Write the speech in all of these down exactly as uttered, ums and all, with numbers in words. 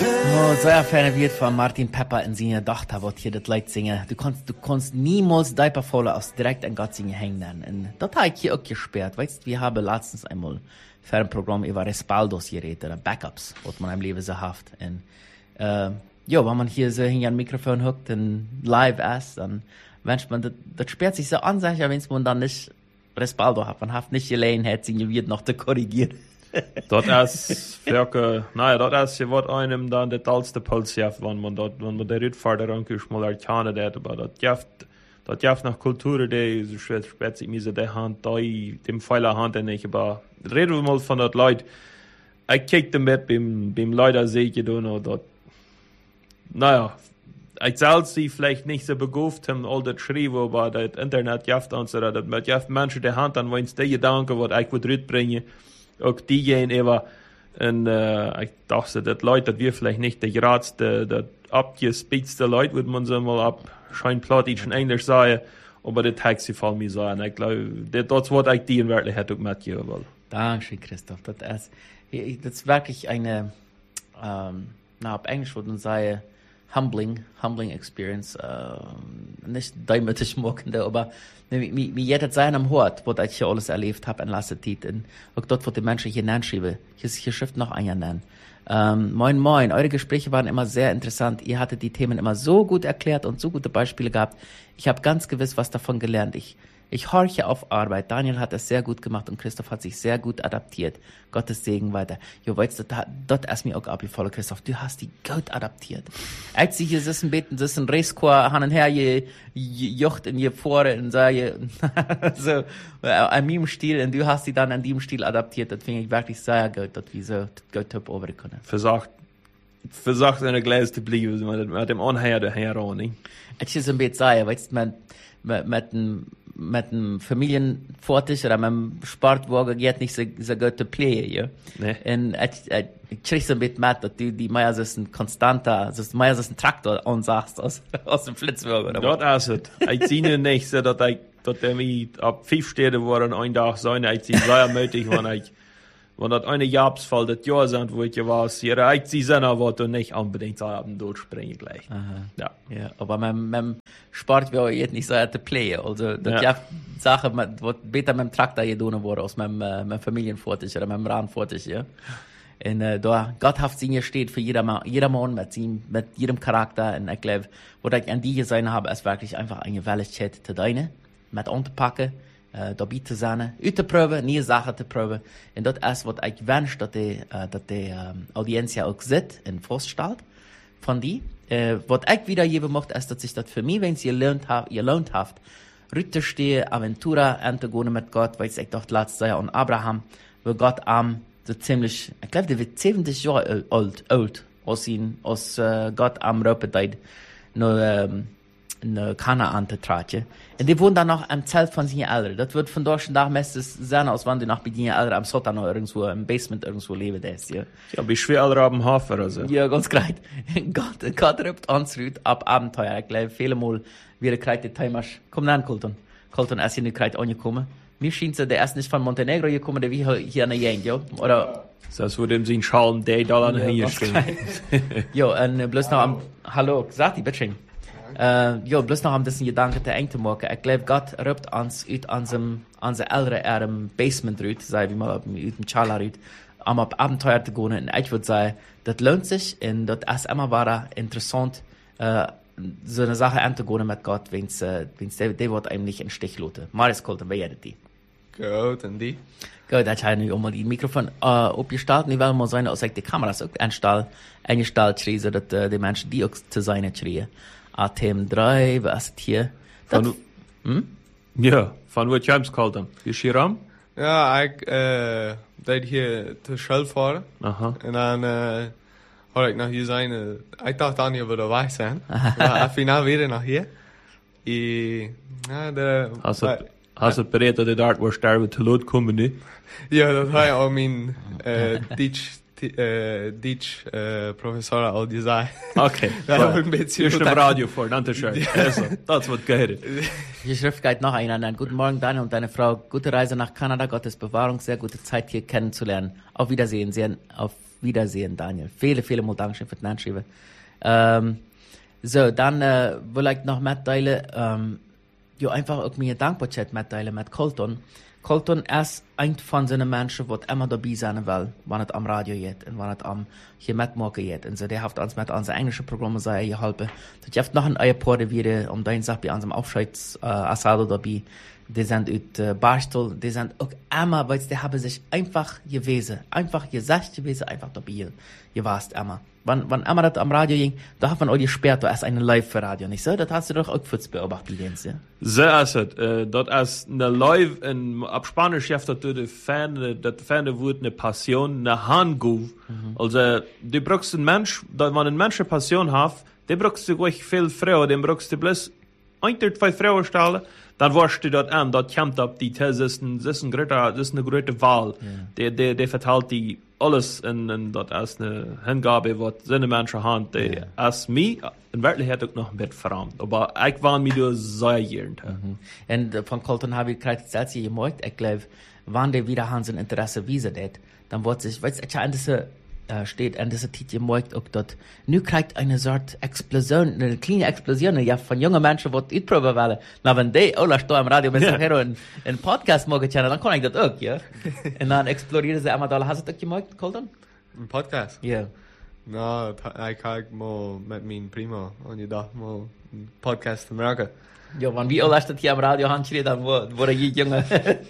Oh, sehr ferne wird von Martin Pepper in seiner Tochter, wird hier das Lied singen. Du kannst, du kannst niemals deine Volle aus direkt an Gott singen hängen. Und das habe ich hier auch gesperrt. Weißt du, wir haben letztens einmal für ein Programm über Respaldos geredet, oder Backups, was man im Leben so hat. Und, äh, ja, wenn man hier so hinter ein Mikrofon hockt und live ist, dann wünscht man, das, das sperrt sich so an sich, wenn man dann nicht Respaldo hat. Man hat nicht Gelegenheit, sich wird noch zu korrigieren. Dat is welke, nou ja, dat is je wat einem dan de talste puls heeft, want man dat, want man de uitvaarder dan kun je mal erkennen dat, maar dat jeft, dat jeft nach Kulturen die so schwer spät sich mir so de hand, da dem Pfeiler hand en nicht, aber reden wir mal von dat Leid. Ich kijk damit beim, beim Leider sehe ich dann, dat, naja, ich selbst sie vielleicht nicht so begauft haben, all das schreiben, aber das Internet jeft uns, oder dat mit jeft Menschen de hand an, wenn es die Gedanken, was ich würde rüberbringen, auch diejenigen immer, und äh, ich dachte, dass Leute, dass wir vielleicht nicht der geradste, der abgespitzte Leute, würde man so mal ab Scheinplattdeutsch und Englisch sagen, aber das hat sie von mir sagen. Ich glaube, das Wort ich die in Wirklichkeit auch mitgeben will. Dankeschön, Christoph. Das ist, das ist wirklich eine, ähm, na, auf Englisch würde man sagen, humbling, humbling experience, äh, nicht däumerisch mockende, aber wie jeder sein am Hort, wo ich hier alles erlebt habe in letzter Zeit. Und auch dort, wo die Menschen hier hinschreiben. Hier, hier schrift noch einer nennen. Ähm, moin, moin. Eure Gespräche waren immer sehr interessant. Ihr hattet die Themen immer so gut erklärt und so gute Beispiele gehabt. Ich habe ganz gewiss was davon gelernt. Ich, ich horche auf Arbeit. Daniel hat es sehr gut gemacht und Christoph hat sich sehr gut adaptiert. Gottes Segen weiter. Jo, weißt du, dort ist mir auch abgefallen, Christoph. Du hast die gut adaptiert. Als sie hier sitzen, beten, sitzen, Racechor, hin und her, je, je, jocht in je Fore und so, je, so, an meinem Stil, und du hast sie dann an dem Stil adaptiert. Das finde ich wirklich sehr gut, dass wir so gut top over können. Versagt, versagt eine Gläser zu bleiben, mit dem Anhänger daher auch, nicht? Es ist ein bisschen sehr, weißt du, mit, mit, mit dem, mit dem Familienvortisch oder mit dem Sportwagen geht nicht so, so gut zu playen, ja. Nee. Und ich, ich, ich krieg so ein bisschen mit, dass du die Meier so ein konstanter, so ein Meier so ein Traktor ansagst aus, aus dem Flitzwagen, oder? Das ist es. Ich sehe nicht so, dass ich, dass der mich ab fünf Städte waren, ein Tag sein, ich sehe sehr mutig, wenn ich, wenn das eine Jahresfall, das Jahr sind, wo ich war, hier, ich sehe seiner Worte nicht unbedingt so am durchspringen gleich. Aha. Ja. Ja, aber mit, mit dem Sport wäre jetzt nicht so zu playen. Also, das ja. ist Sache, was besser mit dem Traktor getan wurde, als mit dem, äh, mit dem Familienvortisch oder mit dem Rahmenvortisch, ja. Und, äh, da, Gotthaft Singen steht für jeder, jeder Mann mit, ihm, mit jedem Charakter. Und ich glaube, was ich an die gesehen habe, ist wirklich einfach eine Gewaltigkeit zu deine, mit anzupacken, äh, dabei zu sein, auszuprobieren, neue Sachen zu proben. Und das ist, was ich wünsche, dass die, äh, dass die ähm, Audienz ja auch sieht und feststellt von die. Äh, was ich wiedergeben möchte, ist, dass sich das für mich, wenn es gelohnt hat, gelohnt hat, Rütterstehe, Aventura, anzugehen mit Gott, weil ich dachte, letztes Jahr an Abraham, wo Gott am, so ziemlich, ich glaube, der wird siebzig Jahre alt, alt, als ihn, als äh, Gott am Röpedeit, nur, ähm, in Kanaan zu tragen. Und die wohnen dann noch am Zelt von seinen Eltern. Das wird von deutschen Tag meistens sein, als wenn die noch bei den Eltern am Sotan oder irgendwo, im Basement irgendwo leben, das, ja. Ja, wie schwer alle am Hafen, also. Ja, ganz great. Gott, Gott rübt uns rüt ab Abenteuer. Ich glaube, viele Mal, wie der kreit die Timers, komm dann, Colton. Colton, ist hier nicht kreit angekommen. Mir scheint so, der ist nicht von Montenegro gekommen, der wie hier an der Gegend, ja. Oder? Das würde ihm sein Schalen, der Dollar ja, hier stehen. Ja, und bloß noch am, hallo, sag die, bitte. Uh, ja, bloß noch ein bisschen Gedanken zu eng zu machen. Ich glaube, Gott rübt uns aus unserem, unser älteren Basement rüt, sei wie mal aus dem Chala rüt, um auf Abenteuer zu gehen. Und ich würde sagen, das lohnt sich und das ist immer wieder interessant, uh, so eine Sache anzugehen mit Gott, wenn es, uh, der, der wird einem nicht in den Stich lassen. Marius Colton, wer ist die? Gut, und die? Gut, ich habe nicht einmal die Mikrofon uh, aufgestellt und ich will mal sagen, dass ich die Kameras auch eingestellt, eingestellt schrie, so dass uh, die Menschen die auch zu sein schrie. A T M drei, was ist hier? Von, hm? Ja, von wo James kalt dann? Wie Schiram? Ja, ich, äh, deed hier zur Schule fahren. Aha. Und dann, äh, hoor ik nog hier zijn. Uh, ik dacht dan niet we erbij zijn. Maar finaal weer naar hier. I, ja, de, Hast du, hast du bereit, dass die dort, wo sterben, zu Lot kommen, ne? Ja, dat had je al mijn, äh, Deutsch, äh, Deutsch, äh, Professor al gesagt. Okay. Ja, ein bisschen. Ist im Radio vor, danke schön. Also, das wird gehört. Die Schrift geht noch einander. Guten Morgen, Daniel und deine Frau. Gute Reise nach Kanada. Gottes Bewahrung. Sehr gute Zeit, hier kennenzulernen. Auf Wiedersehen. Sehr, auf Wiedersehen, Daniel. Viele, viele Mal Dankeschön für den Anschreiben. Ähm, so, dann äh, will ich noch mitteilen, ähm, ja, einfach auch mir Dankbarkeit mitteilen mit Colton. Colton ist ein von seinen Menschen, die immer dabei sein will, wenn es am Radio geht und wenn es am hier mitmachen geht. Und so, der hat uns mit unseren englischen Programmen sehr geholfen. Das gibt noch ein paar wieder, um deine Sache bei unserem Aufscheids äh, Asado dabei. Die sind aus äh, Barstel, die sind auch immer, weil die haben sich einfach gewesen, einfach gesagt gewesen, einfach dabei gewasst immer. Wenn, wenn immer das am Radio ging, da hat man auch gesperrt, da ist eine Live-Radio, nicht so? Das hast du doch auch kurz beobachtet, Jens, ja? So ist es. Äh, das ist eine Live, in, ab Spanisch schafft das die Fan, das Fan wird eine Passion, eine Handguf. Mhm. Also, du brauchst einen Mensch, wenn man einen Menschen Passion hat, der brauchst du gleich viel Frauen, den brauchst du bloß ein, zwei Frauen stellen, dann warst du dort an, dort kommt ab die These, das ist, ein, das ist, ein großer, das ist eine große Wahl. Ja. Der, der, der verteilt die alles in, in dort als eine Hingabe, was seine Menschen haben, die ja. als mich in Wirklichkeit auch noch ein bisschen verrammt. Aber ich war mir da sehr gern. Mhm. Und uh, von Colton habe ich gerade selbst gemerkt, ich glaube, wenn der wieder haben sein Interesse wiesen hat, dann wird sich, weißt du, ich habe das Uh, steht an dieser Titel gemerkt auch dort. Nu kriegt eine Sorte Explosion, eine kleine Explosion, ja, von jungen Menschen, die utproben wollen. Na, wenn die, oh, lass da im Radio mit yeah. einen, einen Podcast machen können, dann kann ich das auch, ja. Und dann explodieren sie einmal da. Hast du das gemerkt, Colton? Ein Podcast? Ja. Yeah. No, ich habe mal mit meinem Primo und ich dachte mal, ein Podcast zu machen. Ja, wenn wir alles das hier am Radio haben, dann wurde die Junge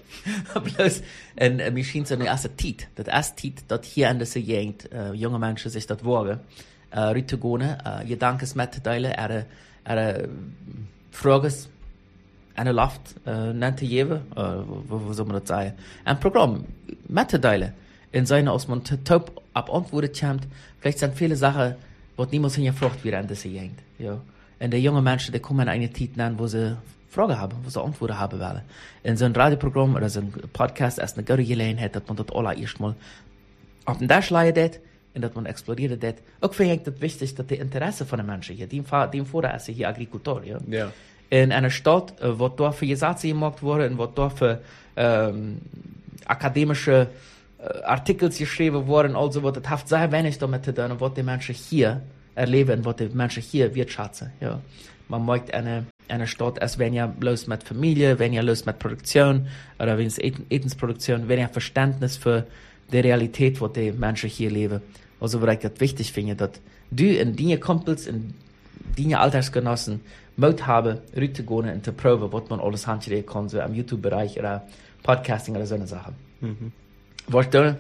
bloß, und äh, mir schien so eine erste Tit, das erste Tit, das hier in dieser Gegend, äh, junge Menschen sich das wagen, äh, rüttegehen, äh, Gedanken mitteilen, er, er, Fragen, eine Luft, äh, nannte jewe, äh, wo, wo soll man das sagen, ein Programm mitteilen, in seiner, aus man top ab Antworten kommt, vielleicht sind viele Sachen, wo niemand hingefragt wird in dieser Gegend, ja. Und die jungen Menschen, die kommen in eine Zeit an, wo sie Fragen haben, wo sie Antworten haben wollen. In so einem Radioprogramm oder so einem Podcast ist eine gute Gelegenheit, dass man das allererst mal auf den Dash leidet und dass man explodiert das. Auch für mich ist es wichtig, dass die Interesse von den Menschen hier, die im Vorder ist hier Agrikultor, ja. Ja. In einer Stadt, wo dort für Gesetze gemacht wurden und wo dort für ähm, akademische äh, Artikel geschrieben wurden, also wird das hat sehr wenig damit zu tun, was die Menschen hier erleben, was die Menschen hier wirtschaften. Ja. Man möchte eine, eine Stadt, als wenn ja bloß mit Familie, wenn ja bloß mit Produktion, oder wenn es Etensproduktion, wenn ja Verständnis für die Realität, wo die Menschen hier leben. Also, weil ich das wichtig finde, dass du in deine Kumpels, in deine Altersgenossen, Mut haben, rüttegehen und zu proben, was man alles handschreiben kann, so im YouTube-Bereich oder Podcasting oder so eine Sache. Mhm. Was du?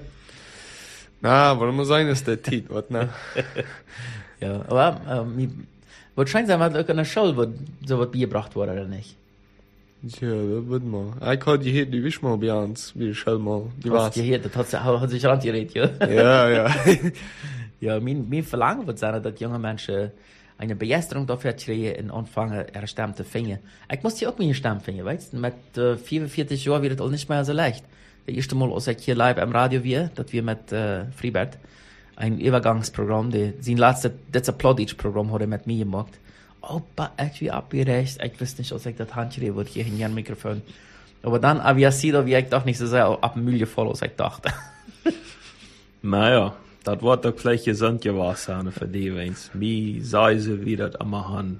Na, warum muss sein, ist der Tit, was, ne? Ja, aber ähm, wahrscheinlich sein wir auch in der Schule, wo so was beigebracht wurde, oder nicht? Ja, das wird mal. Ich hatte hier die Wisch mal bei uns, wie die Schule mal. Die war's. Ja, das hat, hat sich rangeredet, ja? Ja, ja. Ja, mein, mein Verlangen wird sein, dass junge Menschen eine Begeisterung dafür kriegen und anfangen, ihre Stimme zu finden. Ich muss hier auch meine Stimme finden, weißt du? Mit äh, vierundvierzig Jahren wird es auch nicht mehr so leicht. Das erste Mal, als ich hier live am Radio war, dass wir mit äh, Freibert ein Übergangsprogramm, die sein letztes, das ist ein Plattdeutsch-Programm, hat er mit mir gemacht. Aber ich war abgerecht, ich wusste nicht, als ich das Handschreiben würde, hier in ein Mikrofon. Aber dann, aber ich sehe, wie ich doch nicht so sehr ab dem Müll voll, als ich dachte. Naja, das wird doch vielleicht gesund gewesen für die, wenn es mir sei so, wie das immer haben.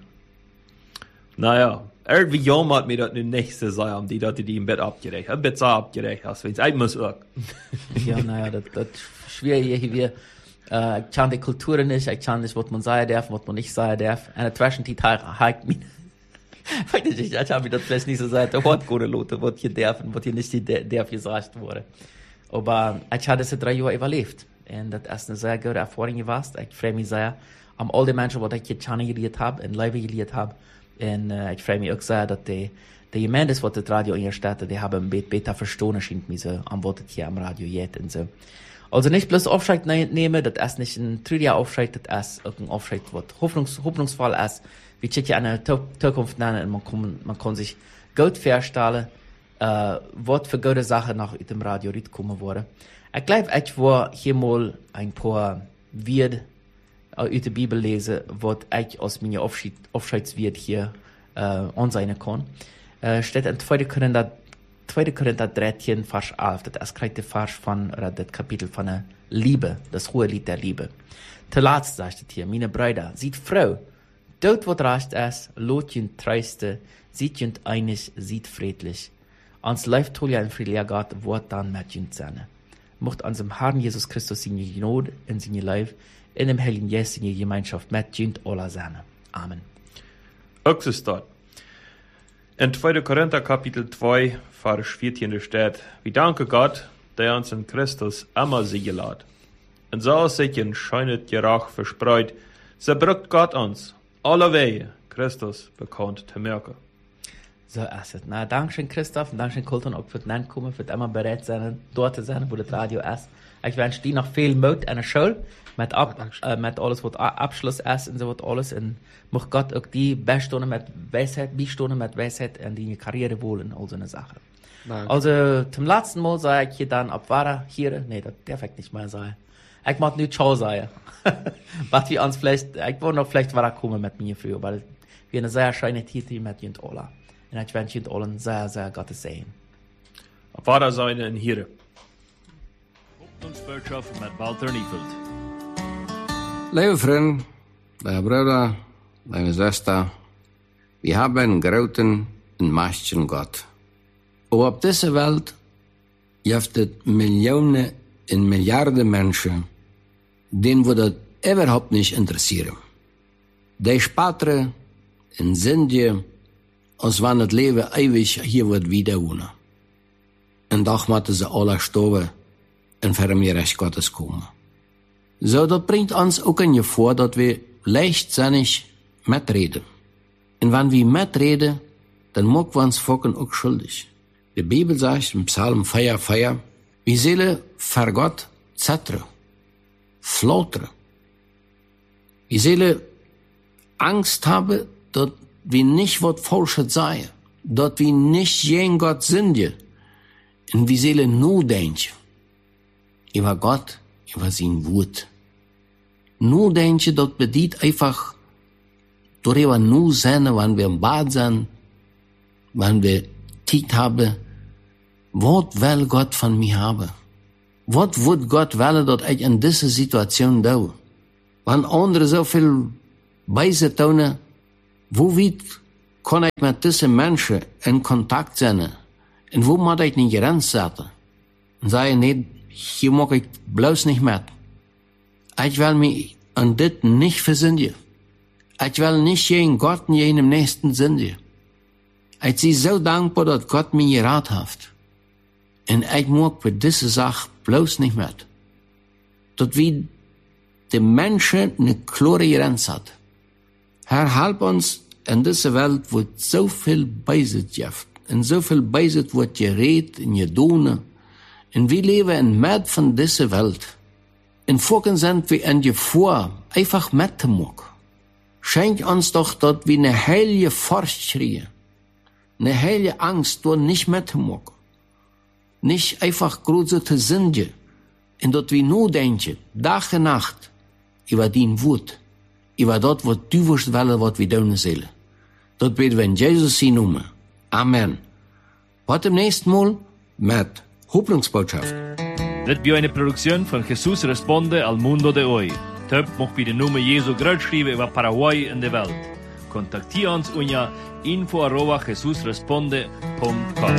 Naja, irgendwie jammert mir das nicht so sein, um die, dass die im Bett abgerecht, ein Bett so abgerecht hast, wenn es ein muss auch. Ja, naja, das, das ist schwierig hier. Uh, ich kann die Kultur nicht, ich kann nicht, was man sagen darf, was man nicht sagen darf. Und der Zwischenzeit hat mich, weiß ich, ich habe mir das vielleicht nicht so gesagt, der hat gute Leute, was hier darf und was hier nicht darf gesagt wurde. Aber ich habe diese drei Jahre überlebt. Und das ist eine sehr gute Erfahrung gewesen. Ich freue mich sehr um all die Menschen, die ich hier kennengelernt habe, und Leben gelernt habe. Und uh, ich freue mich auch sehr, dass die, die Gemeinde, die das Radio in der Stadt, die haben ein bisschen besser verstanden, scheint mir so, am was hier am Radio geht und so. Also nicht bloß Aufschreit nehmen, das ist nicht ein trüger Aufschreit, das ist ein Aufschreit, was hoffnungs, hoffnungsvoll ist. Wir checken eine Zukunft nennen und man kann, man kann sich gut vorstellen, äh, was für gute Sachen nach dem Radio kommen wurde. Ich glaube, ich war hier mal ein paar Wörter aus der Bibel lesen, was ich aus meiner Aufscheidswert hier äh, ansehen kann. Äh, steht in zweiter Korinther tweede Korinther dreizehn, Vers elf, das ist gerade der Vers von, oder das Kapitel von der Liebe, das hohe Lied der Liebe. Zuletzt sagt es hier, meine Brüder, sieht Frau, dort wo recht ist, lot jünd treuste, sieht jünd einig, sieht friedlich. Ans läuft hol ja ein friedlicher Gott, wort dann mit jünd seine. Mocht unserem Herrn Jesus Christus seine Gnade in seine Leib, in dem Heiligen Geist seine Gemeinschaft mit jünd aller seine. Amen. Auch ist dort. In zweite Korinther Kapitel zwei, Vers vierzehn steht, wir danken Gott, der uns in Christus immer siegen lässt. Und so sich in scheunet Gerach verspreut, so brückt Gott uns alle Wege Christus bekannt zu merken. So ist es. Na, Dankeschön, Christoph, und Dankeschön, Colton, auch für das Ankommen, für immer bereit sein, dort zu sein, wo das Radio ist. Ich wünsche dir noch viel Mut an der Schule, mit, ab, äh, mit alles, was Abschluss ist und so was alles. Und muss Gott auch die Bestunden mit Weisheit, Beistunden mit Weisheit in die Karriere wollen, all so eine Sache. Danke. Also, zum letzten Mal sage ich hier dann, ab war hier, nee, das darf ich nicht mehr sagen. Ich mag nicht Ciao sagen. Was wir uns vielleicht, ich wollte noch vielleicht war kommen mit mir für, weil wir eine sehr schöne Titel mit Jünd Ola. Und ich wünsche Jünd Ola sehr, sehr Gottes Segen. Ab war seine in hier. Hoffnungsbotschaft mit Walter Niefeld. Liebe Freunde, liebe Brüder, liebe Schwester, wir haben einen großen und mächtigen Gott. Aber auf dieser Welt gibt es Millionen und Milliarden Menschen, denen wir das überhaupt nicht interessieren. Die sparen und sind die, als wenn das Leben ewig hier wird wiederholen. Und doch müssen sie alle sterben und für mir Recht Gottes kommen. So, das bringt uns auch in vor, dass wir leichtsinnig mitreden. Und wenn wir mitreden, dann machen wir uns Folgen auch schuldig. Die Bibel sagt im Psalm vier, vier, wir sollen vor Gott zettern, flautern. Wir sollen Angst haben, dass wir nicht was Falsches sagen, dass wir nicht gegen Gott sind. Und wir sollen nur denken über Gott, über sein Wort. Nur denken, das bedeutet einfach, darüber nur sein, wenn wir im Bad sind, wenn wir Zeit haben, was will Gott von mir haben? Was wird Gott wollen, dass ich in dieser Situation tue? Wenn andere so viel Beise tun, wo weit kann ich mit diesen Menschen in Kontakt sein? Und wo muss ich nicht Grenze setzen? Und sagen, nee, hier mag ich bloß nicht mit. Ich will mich an das nicht versündigen. Ich will nicht gegen Gott und gegen den Nächsten sündigen. Ich bin so dankbar, dass Gott mir geraten hat. Und ich mag für diese Sache bloß nicht mit. Dass wir die Menschen eine klare Grenze hat. Herr, halb uns in dieser Welt, wo so viel Beisitz gibt. Und so viel Beisitz wird geredet und getan. Und wir leben in Mitte von dieser Welt. Und vorhin sind wir in Gefahr, einfach mitzumachen. Schenk uns doch, dass wir eine heilige Furcht kriegen. Eine heilige Angst, dort nicht mitzumachen. Nicht einfach große zu sündigen. Und dass wir nur denken, Tag und Nacht, über dein Wort. Über das, was du willst, was wir tun sollen. Das beten wir in Jesus sein Namen. Amen. Bis zum nächsten Mal mit Hoffnungsbotschaft. Das ist eine Produktion von Jesus Responde al Mundo de Hoy. Töp mocht bei den Namen Jesu groß schreiben über Paraguay in der Welt. Kontaktiere uns unter info arroba jesusresponde punkt com.